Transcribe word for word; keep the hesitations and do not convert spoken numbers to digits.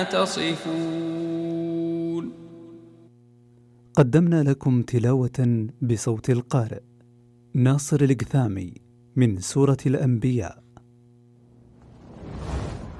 تصفون. قدمنا لكم تلاوة بصوت القارئ ناصر القثامي من سورة الأنبياء.